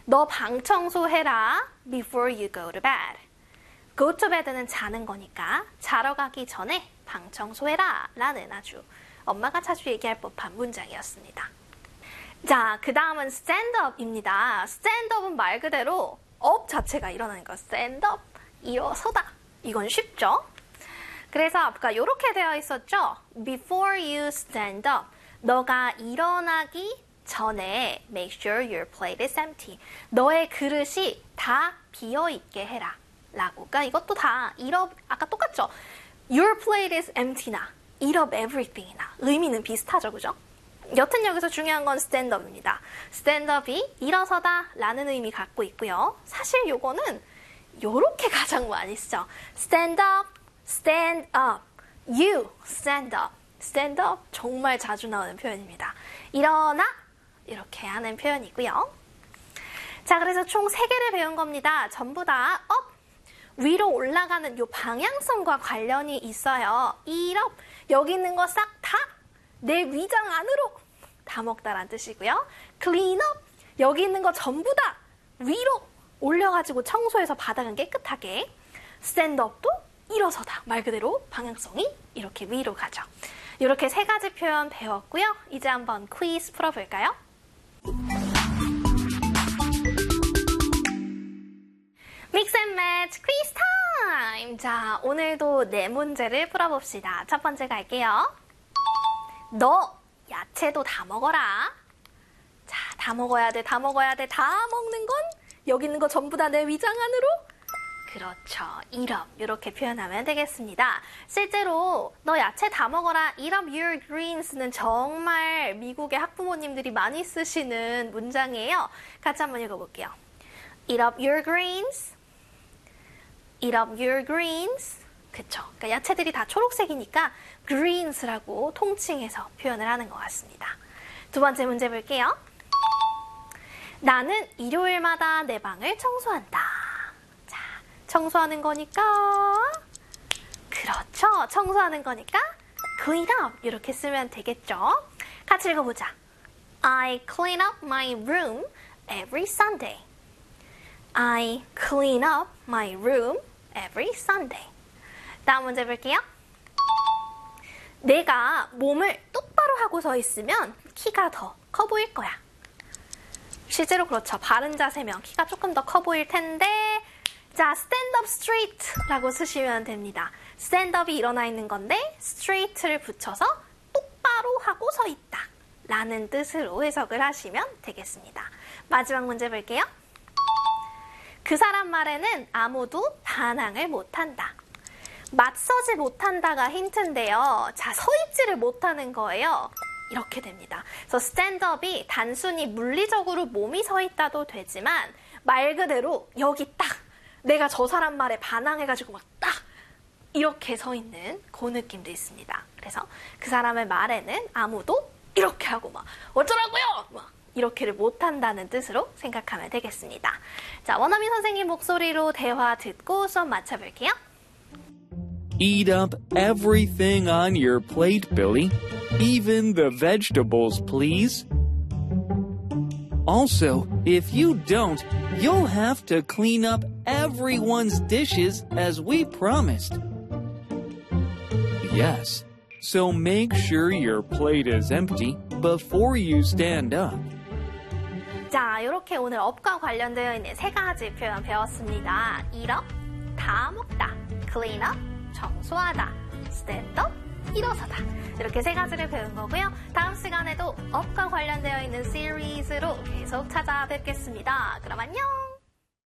너 방 청소해라 before you go to bed. go to bed는 자는 거니까 자러 가기 전에 방 청소해라 라는 아주 엄마가 자주 얘기할 법한 문장이었습니다. 자, 그 다음은 stand up입니다. stand up은 말 그대로 up 자체가 일어나는 거. stand up, 일어서다. 이건 쉽죠? 그래서 아까 이렇게 되어 있었죠? Before you stand up. 너가 일어나기 전에 make sure your plate is empty. 너의 그릇이 다 비어있게 해라. 라고. 그러니까 이것도 다 eat up, 아까 똑같죠? Your plate is empty나 eat up everything이나 의미는 비슷하죠, 그죠? 여튼 여기서 중요한 건 stand up입니다. stand up이 일어서다 라는 의미 갖고 있고요. 사실 요거는 요렇게 가장 많이 쓰죠. stand up, stand up, you stand up. stand up 정말 자주 나오는 표현입니다. 일어나 이렇게 하는 표현이고요. 자, 그래서 총 3개를 배운 겁니다. 전부 다 up, 위로 올라가는 요 방향성과 관련이 있어요. eat up, 여기 있는 거 싹 다 내 위장 안으로 다 먹다라는 뜻이고요. clean up, 여기 있는 거 전부 다 위로 올려가지고 청소해서 바닥은 깨끗하게. stand up도 일어서다. 말 그대로 방향성이 이렇게 위로 가죠. 이렇게 3가지 표현 배웠고요. 이제 한번 퀴즈 풀어볼까요? 믹스 앤 매치 퀴즈 타임! 자, 오늘도 4문제를 풀어봅시다. 첫 번째 갈게요. 너 야채도 다 먹어라. 자, 다 먹어야 돼, 다 먹어야 돼. 다 먹는 건 여기 있는 거 전부 다 내 위장 안으로? 그렇죠. eat up. 이렇게 표현하면 되겠습니다. 실제로 너 야채 다 먹어라. eat up your greens는 정말 미국의 학부모님들이 많이 쓰시는 문장이에요. 같이 한번 읽어볼게요. eat up your greens. eat up your greens. 그쵸. 그러니까 야채들이 다 초록색이니까 greens라고 통칭해서 표현을 하는 것 같습니다. 두 번째 문제 볼게요. 나는 일요일마다 내 방을 청소한다. 자, 청소하는 거니까 그렇죠. 청소하는 거니까 clean up 이렇게 쓰면 되겠죠. 같이 읽어보자. I clean up my room every Sunday. I clean up my room every Sunday. 다음 문제 볼게요. 내가 몸을 똑바로 하고 서 있으면 키가 더 커 보일 거야. 실제로 그렇죠. 바른 자세면 키가 조금 더 커 보일 텐데 자, stand up straight 라고 쓰시면 됩니다. stand up이 일어나 있는 건데 straight를 붙여서 똑바로 하고 서 있다 라는 뜻으로 해석을 하시면 되겠습니다. 마지막 문제 볼게요. 그 사람 말에는 아무도 반항을 못한다. 맞서지 못한다가 힌트인데요. 자, 서 있지를 못하는 거예요. 이렇게 됩니다. 그래서 스탠드업이 단순히 물리적으로 몸이 서 있다도 되지만 말 그대로 여기 딱 내가 저 사람 말에 반항해가지고 막 딱 이렇게 서 있는 그 느낌도 있습니다. 그래서 그 사람의 말에는 아무도 이렇게 하고 막 어쩌라고요? 막 이렇게를 못한다는 뜻으로 생각하면 되겠습니다. 자, 원어민 선생님 목소리로 대화 듣고 수업 맞춰볼게요. Eat up everything on your plate, Billy. Even the vegetables, please. Also, if you don't, you'll have to clean up everyone's dishes as we promised. Yes, so make sure your plate is empty before you stand up. 자, 이렇게 오늘 up과 관련되어 있는 3가지 표현 배웠습니다. eat up, 다 먹다. clean up, 청소하다. stand up, 일어서다. 이렇게 3가지를 배운 거고요. 다음 시간에도 up과 관련되어 있는 시리즈로 계속 찾아뵙겠습니다. 그럼 안녕!